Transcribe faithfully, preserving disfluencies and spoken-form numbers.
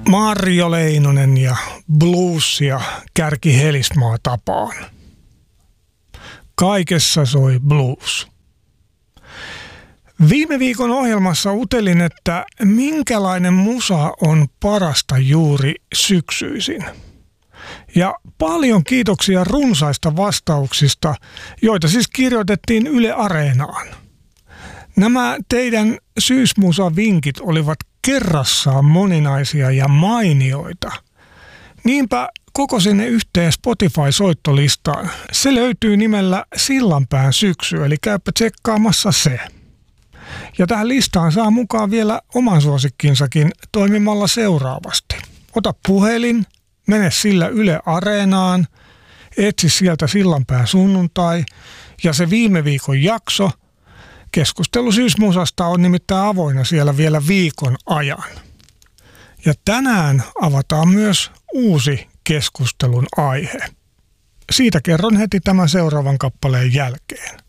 Marjo Leinonen ja bluesia kärki Helismaa tapaan. Kaikessa soi blues. Viime viikon ohjelmassa utelin, että minkälainen musa on parasta juuri syksyisin. Ja paljon kiitoksia runsaista vastauksista, joita siis kirjoitettiin Yle Areenaan. Nämä teidän syysmusavinkit olivat kerrassaan moninaisia ja mainioita. Niinpä koko sinne yhteen Spotify-soittolistaan. Se löytyy nimellä Sillanpään syksy, eli käypä tsekkaamassa se. Ja tähän listaan saa mukaan vielä oman suosikkinsakin toimimalla seuraavasti. Ota puhelin, mene sillä Yle Areenaan, etsi sieltä Sillanpään sunnuntai ja se viime viikon jakso. Keskustelu syysmusasta on nimittäin avoinna siellä vielä viikon ajan. Ja tänään avataan myös uusi keskustelun aihe. Siitä kerron heti tämän seuraavan kappaleen jälkeen.